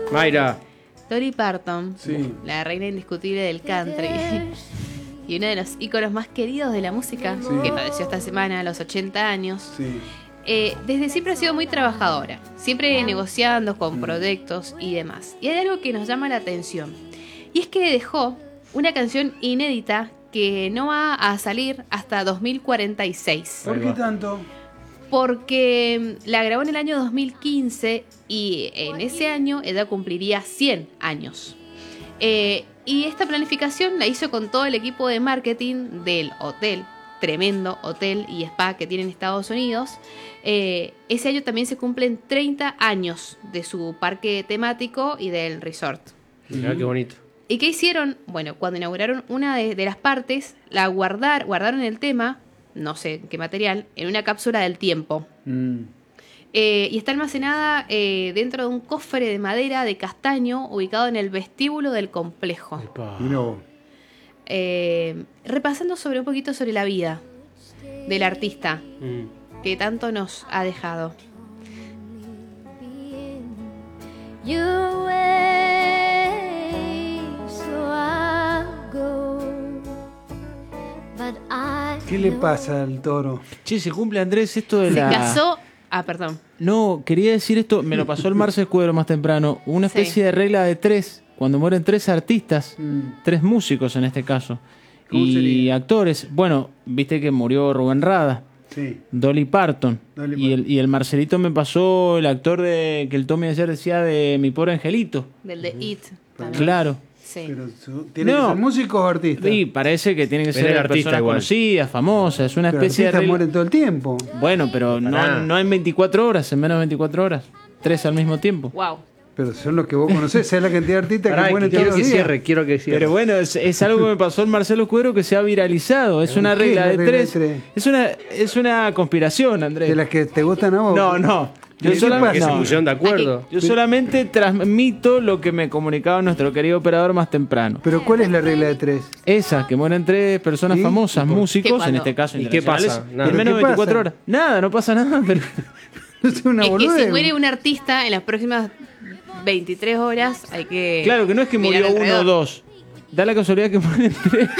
Mayra. Dolly Parton, Sí. la reina indiscutible del country y uno de los íconos más queridos de la música, Sí. que falleció esta semana a los 80 años. Sí. Desde siempre ha sido muy trabajadora, siempre negociando con proyectos y demás. Y hay algo que nos llama la atención, y es que dejó una canción inédita que no va a salir hasta 2046. ¿Por Ahí qué va. tanto? Porque la grabó en el año 2015 y en ese año ella cumpliría 100 años. Y esta planificación la hizo con todo el equipo de marketing del hotel, tremendo hotel y spa que tiene en Estados Unidos. Ese año también se cumplen 30 años de su parque temático y del resort. Mirá qué bonito. ¿Y qué hicieron? Bueno, cuando inauguraron una de las partes, guardaron el tema, no sé qué material, en una cápsula del tiempo. Y está almacenada dentro de un cofre de madera de castaño ubicado en el vestíbulo del complejo. Epa. Mirá vos. Repasando un poquito sobre la vida del artista Mm. que tanto nos ha dejado. Your way, so I go, but I ¿Qué le pasa al toro? Che, se cumple, Andrés, esto de Se la... casó... Ah, perdón. No, quería decir esto, me lo pasó el Marce Escudero más temprano. Una Sí. especie de regla de 3, cuando mueren 3 artistas, 3 músicos en este caso, ¿Cómo y sería? actores. Bueno, viste que murió Rubén Rada, Sí. Dolly Parton, Dolly Parton. y el Marcelito me pasó el actor que el Tommy ayer decía de Mi Pobre Angelito. Del de It. También. Claro. Sí. Pero ¿tiene No. que ser músico o artista? Y parece que tiene que Pero ser era artista personas igual. conocidas, famosas, es una Pero especie de artistas regla. mueren todo el tiempo. Bueno, pero Pará. no en 24 horas, en menos de 24 horas. 3 al mismo tiempo. Wow. Pero son los que vos conocés, ¿sabés la cantidad de artistas Pará, que mueren quiero todos que los días? cierre, quiero que cierre. Pero bueno, es algo que me pasó el Marcelo Escudero que se ha viralizado. Es una ¿Qué es regla la de regla de 3. tres? Es una conspiración, Andrés. ¿De las que te gustan a vos? No. Yo, ¿Y qué solamente, que se pasa? pusieron de acuerdo. yo solamente transmito lo que me comunicaba nuestro querido operador más temprano. ¿Pero cuál es la regla de 3? Esa, que mueren 3 personas ¿Y? famosas, ¿Qué músicos, en cuando? este caso ¿Y qué internacionales, pasa? Nada. en menos de ¿Pero qué 24 pasa? horas. Nada, no pasa nada, pero... Es una Es que boludez. si muere un artista en las próximas 23 horas, hay que. Claro, que no es que mirar murió uno o alrededor. 2. Da la casualidad que mueren 3.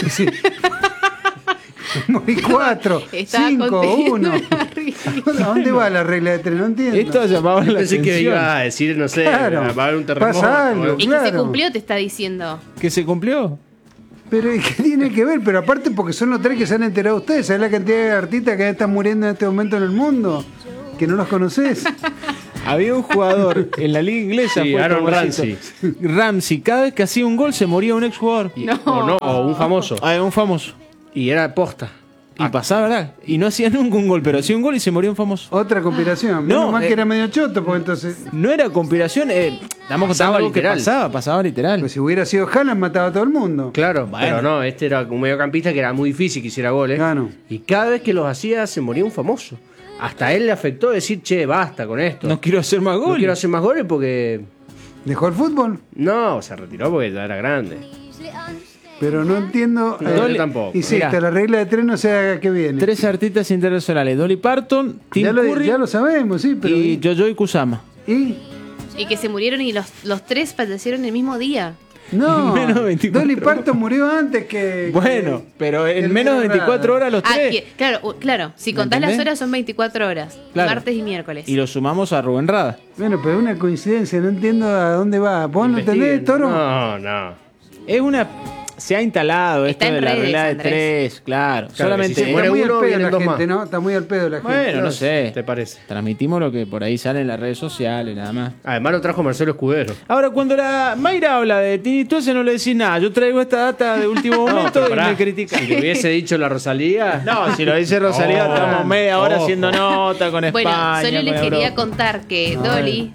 Morí 4, Estaba 5, conteniendo 1. la risa. ¿A dónde va la regla de 3? No entiendo. Esto llamaba la Pensé que atención. iba a decir, no sé, Claro. va a haber un terremoto. Pasa algo. o Es que se Claro. cumplió, te está diciendo. ¿Que se cumplió? Pero ¿y qué tiene que ver? Pero aparte porque son los 3 que se han enterado ustedes. ¿Sabés la cantidad de artistas que están muriendo en este momento en el mundo? Que no los conocés. Había un jugador en la liga inglesa, Sí, fue Aaron famosito. Ramsey, cada vez que hacía un gol se moría un exjugador. o un famoso. Un famoso. Y era posta. Y pasaba, ¿verdad? Y no hacía nunca un gol, pero hacía un gol y se moría un famoso. Otra conspiración. Menos No, mal que era medio choto, porque entonces... No era conspiración, damos Pasaba contando algo que literal. pasaba literal. Pues si hubiera sido Haaland mataba a todo el mundo. Claro, Bueno. pero no, este era un mediocampista que era muy difícil que hiciera goles. Claro. Y cada vez que los hacía se moría un famoso. Hasta a él le afectó decir, che, basta con esto. No quiero hacer más No goles. quiero hacer más goles porque... ¿Dejó el fútbol? No, se retiró porque ya era grande. Pero no entiendo... No, yo tampoco. Insisto, Mirá. la regla de 3 no sé a qué viene. 3 artistas internacionales: Dolly Parton, Tim Curry Ya lo sabemos, sí, pero... y Jojo Kusama. ¿Y? Y que se murieron y los 3 fallecieron el mismo día. No, Menos de 24 Dolly Parton murió antes que... Bueno, pero que en el menos de Rada. 24 horas los 3. Claro, si ¿Me contás las entendés? horas son 24 horas, Claro. martes y miércoles. Y lo sumamos a Rubén Rada. Bueno, pero es una coincidencia, no entiendo a dónde va. ¿Vos no entendés, Investiguen. Toro? No. Es una... Se ha instalado Está esto en de la redes, regla de Andrés. 3, claro. que Solamente... si se Está muere muy al uno, pedo vienen la dos gente, más. ¿no? Está muy al pedo la gente. Bueno, no sé. ¿Te parece? Transmitimos lo que por ahí sale en las redes sociales, nada más. Además lo trajo Marcelo Escudero. Ahora, cuando la Mayra habla de Tini Tuese, no le decís nada. Yo traigo esta data de último momento pero y pará, me critica. Si le hubiese dicho la Rosalía... No, si lo dice Rosalía, Oh, estamos media hora ojo. haciendo nota con Bueno, España. solo les con quería Europa. contar que Dolly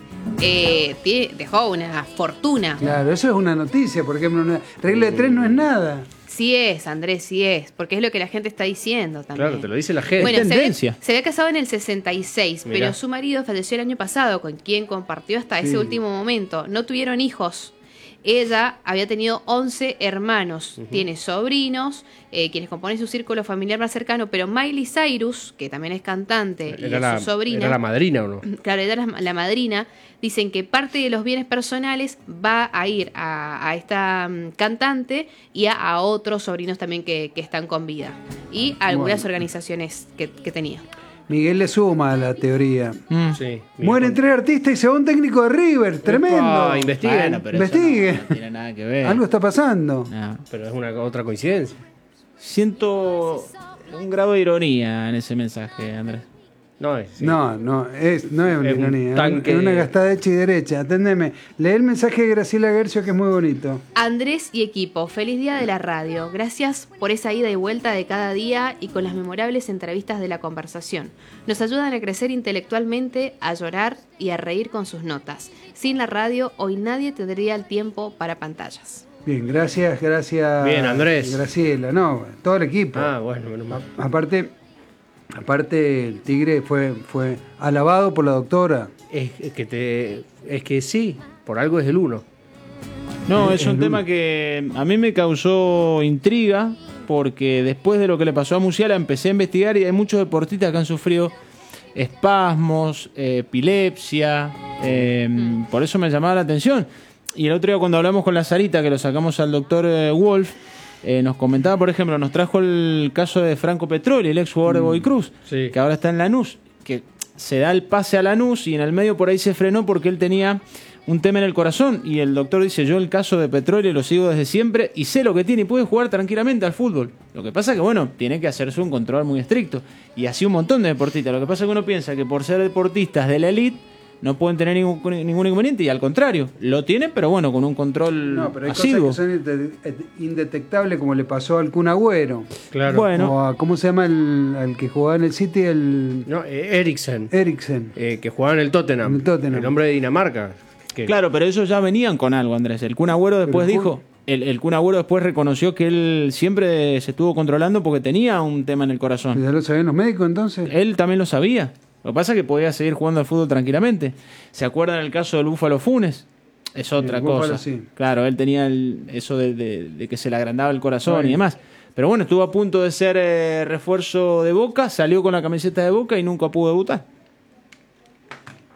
dejó una fortuna. Claro, eso es una noticia, por ejemplo. Una regla de 3 no es nada. Sí es, Andrés, sí es, porque es lo que la gente está diciendo también. Claro, te lo dice la gente. Bueno, tendencia. se había casado en el 66, Mirá. pero su marido falleció el año pasado, con quien compartió hasta ese último momento. No tuvieron hijos. ella había tenido 11 hermanos, tiene sobrinos, quienes componen su círculo familiar más cercano, pero Miley Cyrus, que también es cantante, y es su sobrina... ¿Era la madrina o no? Claro, ella era la madrina. Dicen que parte de los bienes personales va a ir a esta cantante y a otros sobrinos también que están con vida. Y a algunas organizaciones que tenía. Miguel le suma a la teoría. Sí. Mueren 3 artistas y se va un técnico de River. Tremendo. Investiguen. Bueno, pero Investigue. eso no tiene nada que ver. Algo está pasando. No. Pero es otra coincidencia. Siento un grado de ironía en ese mensaje, Andrés. No es. Sí. No es una Es un ironía. tanque. Es una gastada hecha y derecha. Atendeme. Lee el mensaje de Graciela Gercio, que es muy bonito. Andrés y equipo, feliz día de la radio. Gracias por esa ida y vuelta de cada día y con las memorables entrevistas de la conversación. Nos ayudan a crecer intelectualmente, a llorar y a reír con sus notas. Sin la radio, hoy nadie tendría el tiempo para pantallas. Bien, gracias. Bien, Andrés. Graciela, no, todo el equipo. Bueno, menos mal. Aparte, el Tigre fue alabado por la doctora. Es que sí, por algo es el 1. No, es un tema que a mí me causó intriga porque después de lo que le pasó a Musiala empecé a investigar y hay muchos deportistas que han sufrido espasmos, epilepsia, por eso me llamaba la atención. Y el otro día cuando hablamos con la Sarita, que lo sacamos al doctor Wolf, nos comentaba, por ejemplo, nos trajo el caso de Franco Petroli, el ex jugador de Boy Cruz, sí. que ahora está en Lanús, que se da el pase a Lanús y en el medio por ahí se frenó porque él tenía un tema en el corazón y el doctor dice, yo el caso de Petroli lo sigo desde siempre y sé lo que tiene y puede jugar tranquilamente al fútbol. Lo que pasa es que, bueno, tiene que hacerse un control muy estricto y así un montón de deportistas. Lo que pasa es que uno piensa que por ser deportistas de la elite no pueden tener ningún inconveniente y al contrario, lo tienen, pero bueno, con un control No, pero hay asiduo. cosas que son indetectables, como le pasó al Kun Agüero. Claro. Bueno. O a, ¿cómo se llama el que jugaba en el City? No, Eriksen. Que jugaba en el Tottenham. En el Tottenham. El hombre de Dinamarca. Claro, pero ellos ya venían con algo, Andrés. El Kun Agüero después dijo... El Kun Agüero después reconoció que él siempre se estuvo controlando porque tenía un tema en el corazón. ¿Ya lo sabían los médicos entonces? Él también lo sabía. Lo que pasa es que podía seguir jugando al fútbol tranquilamente. ¿Se acuerdan el caso del Búfalo Funes? Es otra el Búfalo, cosa. sí. Claro, él tenía eso de que se le agrandaba el corazón y demás. Pero bueno, estuvo a punto de ser refuerzo de Boca, salió con la camiseta de Boca y nunca pudo debutar.